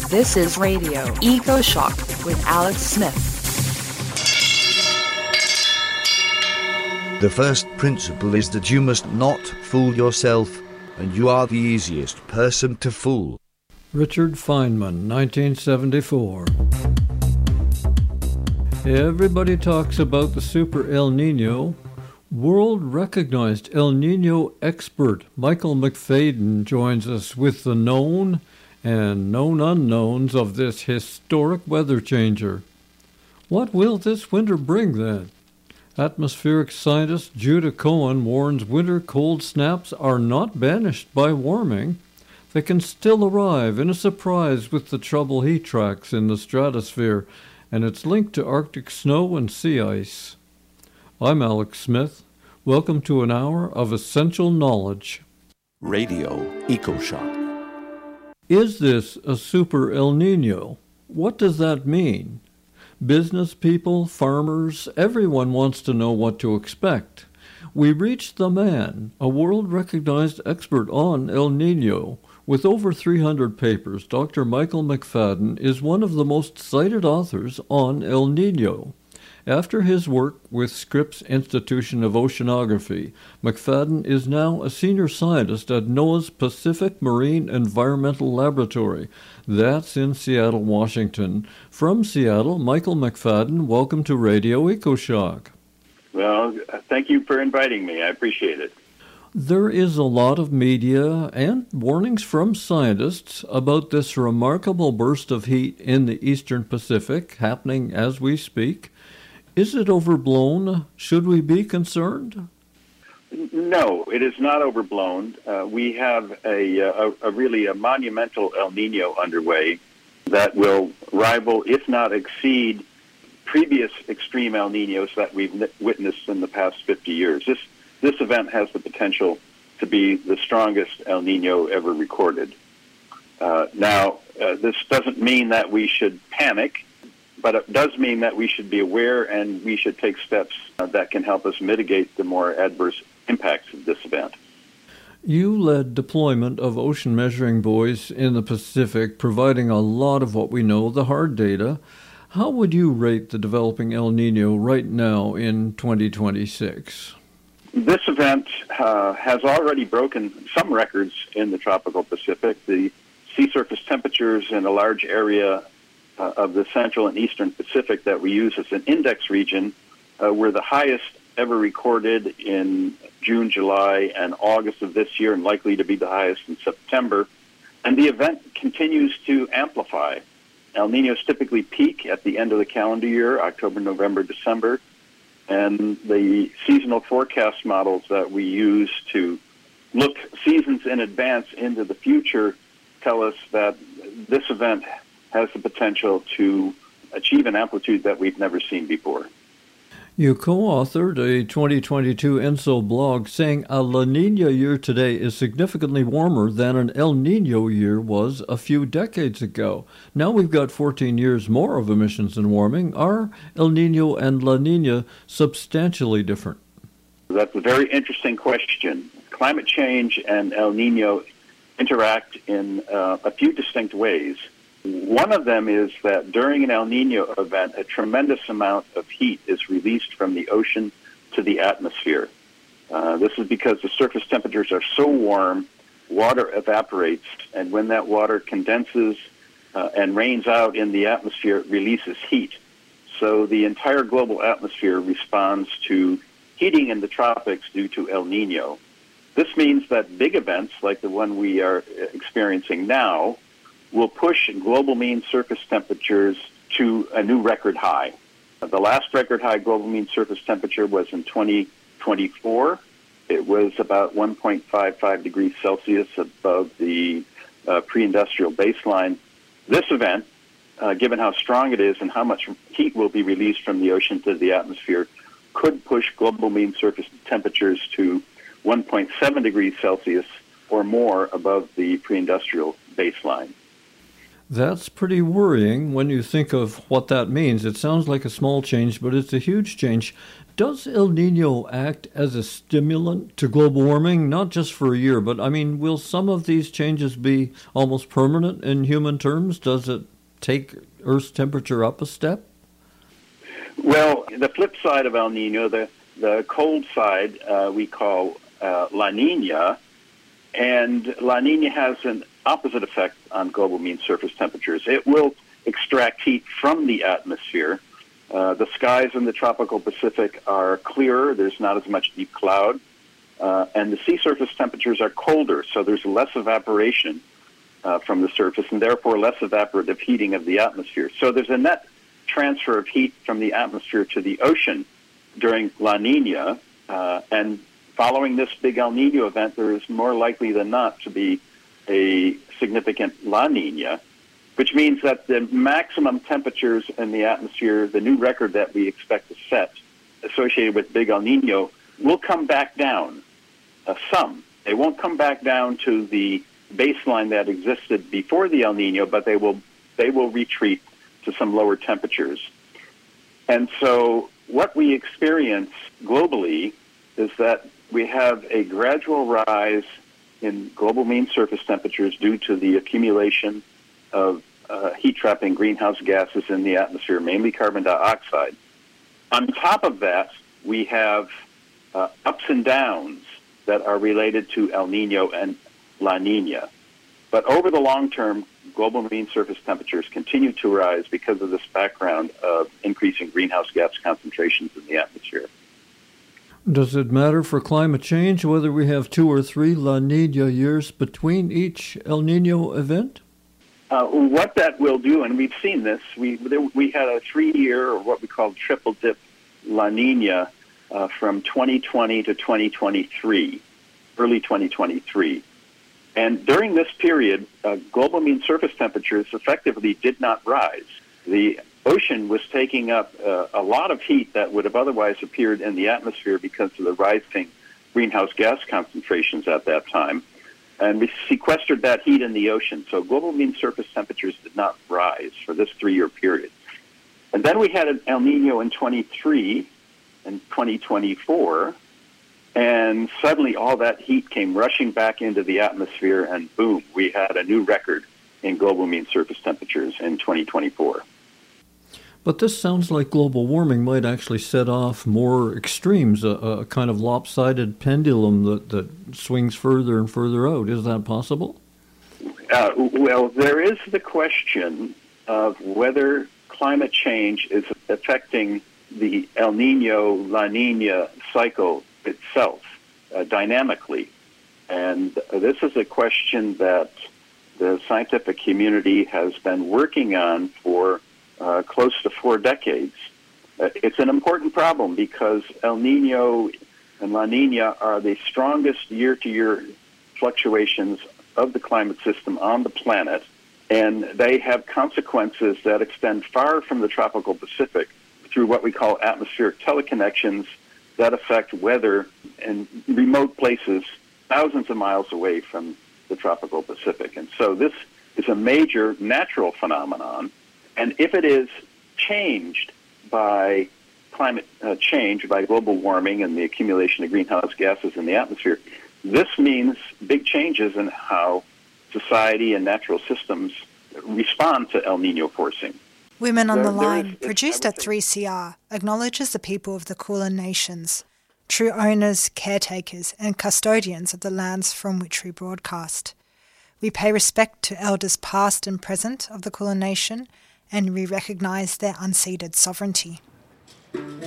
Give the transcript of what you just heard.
This is Radio EcoShock with Alex Smith. The first principle is that you must not fool yourself, and you are the easiest person to fool. Richard Feynman, 1974. Everybody talks about the Super El Nino. World-recognized El Nino expert Michael McFadden joins us with the known and known unknowns of this historic weather changer. What will this winter bring, then? Atmospheric scientist Judah Cohen warns winter cold snaps are not banished by warming. They can still arrive in a surprise with the trouble he tracks in the stratosphere, and it's linked to Arctic snow and sea ice. I'm Alex Smith. Welcome to an hour of essential knowledge. Radio EcoShock. Is this a Super El Nino? What does that mean? Business people, farmers, everyone wants to know what to expect. We reached the man, a world-recognized expert on El Nino. With over 300 papers, Dr. Michael McFadden is one of the most cited authors on El Nino. After his work with Scripps Institution of Oceanography, McFadden is now a senior scientist at NOAA's Pacific Marine Environmental Laboratory. That's in Seattle, Washington. From Seattle, Michael McFadden, welcome to Radio EcoShock. Well, thank you for inviting me. I appreciate it. There is a lot of media and warnings from scientists about this remarkable burst of heat in the eastern Pacific happening as we speak. Is it overblown? Should we be concerned? No, it is not overblown. We have a really monumental El Nino underway that will rival, if not exceed, previous extreme El Ninos that we've witnessed in the past 50 years. This event has the potential to be the strongest El Nino ever recorded. This doesn't mean that we should panic, but it does mean that we should be aware and we should take steps that can help us mitigate the more adverse impacts of this event. You led deployment of ocean measuring buoys in the Pacific, providing a lot of what we know, the hard data. How would you rate the developing El Nino right now in 2026? This event has already broken some records in the tropical Pacific. The sea surface temperatures in a large area of the central and eastern Pacific that we use as an index region were the highest ever recorded in June, July, and August of this year, and likely to be the highest in September. And the event continues to amplify. El Ninos typically peak at the end of the calendar year, October, November, December, and the seasonal forecast models that we use to look seasons in advance into the future tell us that this event has the potential to achieve an amplitude that we've never seen before. You co-authored a 2022 ENSO blog saying a La Nina year today is significantly warmer than an El Nino year was a few decades ago. Now we've got 14 years more of emissions and warming. Are El Nino and La Nina substantially different? That's a very interesting question. Climate change and El Nino interact in a few distinct ways. One of them is that during an El Nino event, a tremendous amount of heat is released from the ocean to the atmosphere. This is because the surface temperatures are so warm, water evaporates, and when that water condenses and rains out in the atmosphere, it releases heat. So the entire global atmosphere responds to heating in the tropics due to El Nino. This means that big events like the one we are experiencing now will push global mean surface temperatures to a new record high. The last record high global mean surface temperature was in 2024. It was about 1.55 degrees Celsius above the pre-industrial baseline. This event, given how strong it is and how much heat will be released from the ocean to the atmosphere, could push global mean surface temperatures to 1.7 degrees Celsius or more above the pre-industrial baseline. That's pretty worrying when you think of what that means. It sounds like a small change, but it's a huge change. Does El Niño act as a stimulant to global warming, not just for a year, but will some of these changes be almost permanent in human terms? Does it take Earth's temperature up a step? Well, the flip side of El Niño, the cold side, we call La Niña, and La Niña has an opposite effect on global mean surface temperatures. It will extract heat from the atmosphere. The skies in the tropical Pacific are clearer. There's not as much deep cloud. And the sea surface temperatures are colder, so there's less evaporation from the surface, and therefore less evaporative heating of the atmosphere. So there's a net transfer of heat from the atmosphere to the ocean during La Niña, and following this big El Niño event, there is more likely than not to be a significant La Niña, which means that the maximum temperatures in the atmosphere, the new record that we expect to set associated with big El Niño, will come back down some. They won't come back down to the baseline that existed before the El Niño, but they will retreat to some lower temperatures. And so what we experience globally is that we have a gradual rise in global mean surface temperatures due to the accumulation of heat-trapping greenhouse gases in the atmosphere, mainly carbon dioxide. On top of that, we have ups and downs that are related to El Niño and La Niña. But over the long term, global mean surface temperatures continue to rise because of this background of increasing greenhouse gas concentrations in the atmosphere. Does it matter for climate change whether we have 2 or 3 La Niña years between each El Niño event? What that will do, and we've seen this, we had a 3-year, or what we call triple dip La Niña from 2020 to 2023, early 2023. And during this period, global mean surface temperatures effectively did not rise. The ocean was taking up a lot of heat that would have otherwise appeared in the atmosphere because of the rising greenhouse gas concentrations at that time. And we sequestered that heat in the ocean. So global mean surface temperatures did not rise for this 3-year period. And then we had an El Niño in 23 and 2024, and suddenly all that heat came rushing back into the atmosphere, and boom, we had a new record in global mean surface temperatures in 2024. But this sounds like global warming might actually set off more extremes, a kind of lopsided pendulum that swings further and further out. Is that possible? Well, there is the question of whether climate change is affecting the El Niño, La Niña cycle itself dynamically. And this is a question that the scientific community has been working on for close to 4 decades. It's an important problem because El Niño and La Niña are the strongest year-to-year fluctuations of the climate system on the planet, and they have consequences that extend far from the tropical Pacific through what we call atmospheric teleconnections that affect weather in remote places thousands of miles away from the tropical Pacific. And so this is a major natural phenomenon. And if it is changed by climate change, by global warming and the accumulation of greenhouse gases in the atmosphere, this means big changes in how society and natural systems respond to El Niño forcing. Women on the Line, produced at 3CR, acknowledges the people of the Kulin Nations, true owners, caretakers, and custodians of the lands from which we broadcast. We pay respect to elders past and present of the Kulin Nation, and we recognise their unceded sovereignty.